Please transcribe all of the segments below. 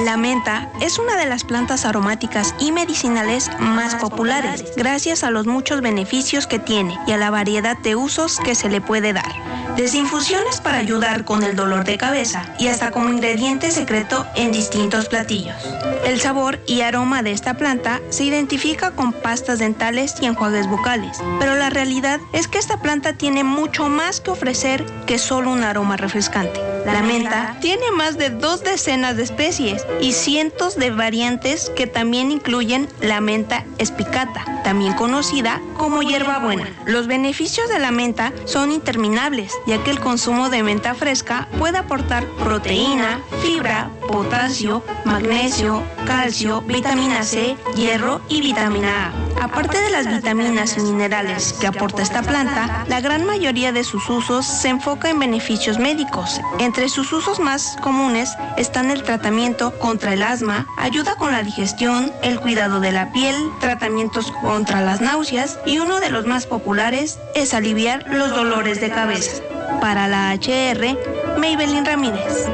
La menta es una de las plantas aromáticas y medicinales más populares, gracias a los muchos beneficios que tiene y a la variedad de usos que se le puede dar. Desde infusiones para ayudar con el dolor de cabeza y hasta como ingrediente secreto en distintos platillos. El sabor y aroma de esta planta se identifica con pastas dentales y enjuagues bucales, pero la realidad es que esta planta tiene mucho más que ofrecer que solo un aroma refrescante. La menta tiene más de 2 decenas de especies y cientos de variantes que también incluyen la menta espicata, también conocida como hierbabuena. Los beneficios de la menta son interminables, ya que el consumo de menta fresca puede aportar proteína, fibra, potasio, magnesio, calcio, vitamina C, hierro y vitamina A. Aparte de las vitaminas y minerales que aporta esta planta, la gran mayoría de sus usos se enfoca en beneficios médicos. Entre sus usos más comunes están el tratamiento contra el asma, ayuda con la digestión, el cuidado de la piel, tratamientos contra las náuseas y uno de los más populares es aliviar los dolores de cabeza. Para la HR, Maybelline Ramírez.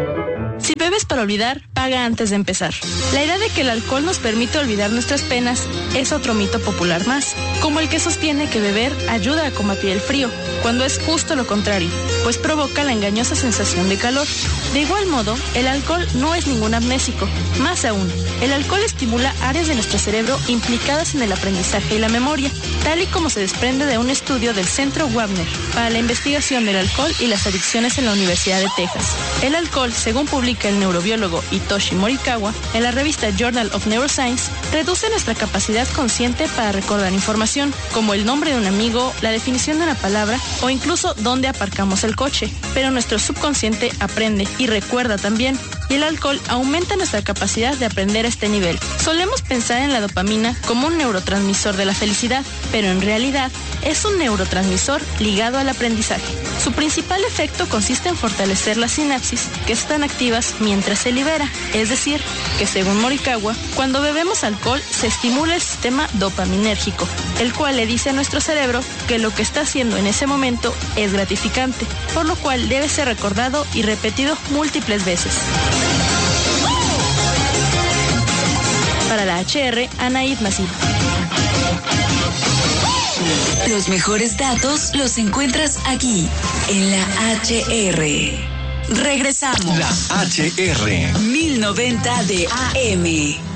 Si bebes para olvidar, paga antes de empezar. La idea de que el alcohol nos permite olvidar nuestras penas es otro mito popular más, como el que sostiene que beber ayuda a combatir el frío, cuando es justo lo contrario, pues provoca la engañosa sensación de calor. De igual modo, el alcohol no es ningún amnésico. Más aún, el alcohol estimula áreas de nuestro cerebro implicadas en el aprendizaje y la memoria, tal y como se desprende de un estudio del Centro Wagner para la investigación del alcohol y las adicciones en la Universidad de Texas. El alcohol, según publica el neurobiólogo Hitoshi Morikawa en la revista Journal of Neuroscience, reduce nuestra capacidad consciente para recordar información, como el nombre de un amigo, la definición de una palabra o incluso dónde aparcamos el coche. Pero nuestro subconsciente aprende y recuerda también, y el alcohol aumenta nuestra capacidad de aprender a este nivel. Solemos pensar en la dopamina como un neurotransmisor de la felicidad, pero en realidad es un neurotransmisor ligado al aprendizaje. Su principal efecto consiste en fortalecer las sinapsis que están activas mientras se libera, es decir, que según Morikawa, cuando bebemos alcohol se estimula el sistema dopaminérgico, el cual le dice a nuestro cerebro que lo que está haciendo en ese momento es gratificante, por lo cual debe ser recordado y repetido múltiples veces. Para la HR, Anaid Masip. Los mejores datos los encuentras aquí, en la HR. Regresamos. La HR. 1090 de AM.